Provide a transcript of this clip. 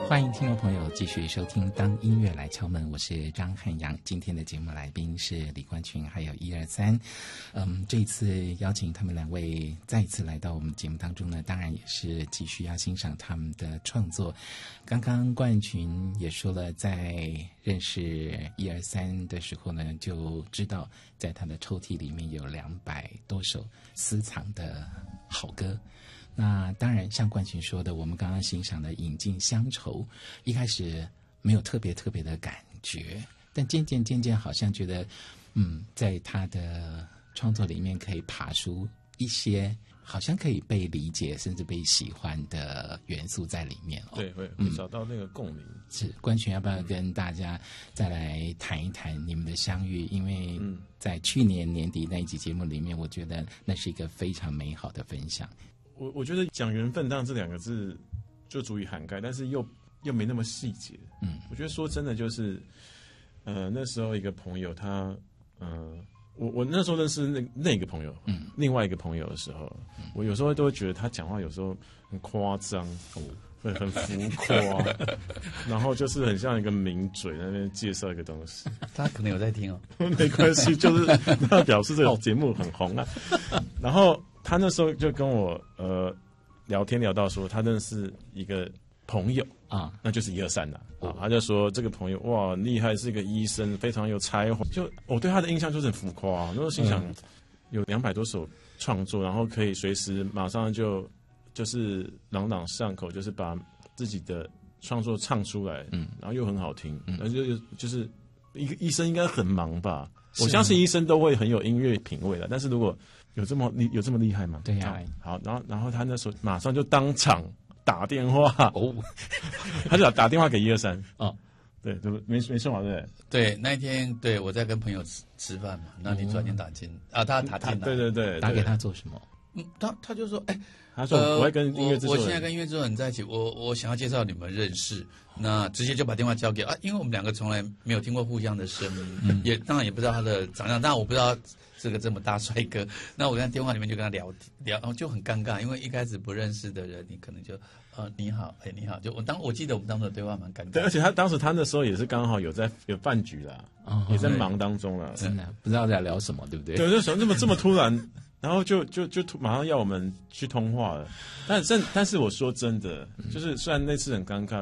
欢迎听众朋友继续收听《当音乐来敲门》，我是张汉阳。今天的节目来宾是李冠群，还有123。这一次邀请他们两位再一次来到我们节目当中呢，当然也是继续要欣赏他们的创作。刚刚冠群也说了，在认识123的时候呢，就知道在他的抽屉里面有200多首私藏的好歌。那当然像冠群说的，我们刚刚欣赏的《饮尽乡愁》一开始没有特别的感觉，但渐渐好像觉得在他的创作里面可以爬出一些好像可以被理解甚至被喜欢的元素在里面对，会找到那个共鸣。 是冠群要不要跟大家再来谈一谈你们的相遇？因为在去年年底那一集节目里面，我觉得那是一个非常美好的分享。 我觉得讲缘分当然这2个字就足以涵盖，但是又没那么细节。我觉得说真的就是，那时候一个朋友他，我那时候认识那个朋友，另外一个朋友的时候，我有时候都会觉得他讲话有时候很夸张，会很浮夸，然后就是很像一个名嘴在那边介绍一个东西。 他可能有在听哦， 没关系，就是他表示这个节目很红啊。然后他那时候就跟我聊天聊到说，他认识一个朋友啊，那就是123啦。他就说这个朋友哇厉害，是一个医生，非常有才华。就我对他的印象就是很浮夸，那时候心想有200多首创作，然后可以随时马上就是朗朗上口，就是把自己的创作唱出来，然后又很好听，然后就是一个医生应该很忙吧？我相信医生都会很有音乐品味的，但是如果有这么厉害吗？ 对呀。 好，然后他那时候马上就当场打电话他就打电话给123哦，对，没错嘛，对不对？ 对，那一天对我在跟朋友吃饭嘛，那你转天打进他打进来， 对， 打给他做什么？ 他就说， 他说我会跟音乐制作人， 我现在跟音乐制作人在一起，我想要介绍你们认识，那直接就把电话交给因为我们2个从来没有听过互相的声音，也当然也不知道他的长相，当然我不知道是个这么大帅哥，那我在电话里面就跟他聊，然后就很尴尬，因为一开始不认识的人，你可能就你好，你好，就我记得我们当时的对话蛮尴尬的。 对，而且他那时候也是刚好有饭局啦，也在忙当中啦， 真的不知道在聊什么，对不对？ 对，就想这么突然。然后就马上要我们去通话了，但是我说真的，就是虽然那次很尴尬，